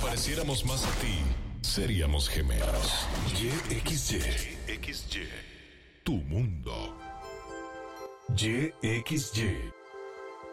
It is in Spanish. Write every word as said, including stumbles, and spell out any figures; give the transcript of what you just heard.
pareciéramos más a ti, seríamos gemelos. Y X Y. X Y. Tu mundo. Y X Y.